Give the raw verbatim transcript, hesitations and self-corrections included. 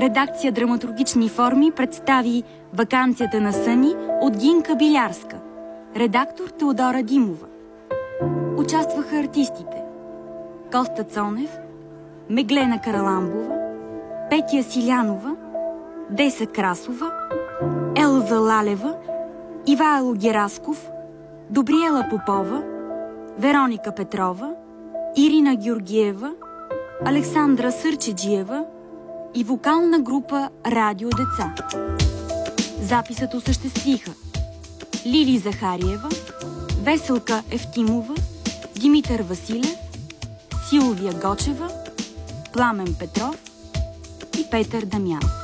Редакция Драматургични форми представи Ваканцията на Съни от Гинка Билярска. Редактор Теодора Димова. Участваха артистите: Коста Цонев, Меглена Караламбова, Петя Силянова, Деса Красова, Елза Лалева, Ивайло Герасков, Добриела Попова, Вероника Петрова, Ирина Георгиева, Александра Сърчеджиева и вокална група Радио Деца. Записът осъществиха Лили Захариева, Веселка Евтимова, Димитър Василев, Силвия Гочева, Пламен Петров и Петър Дамянов.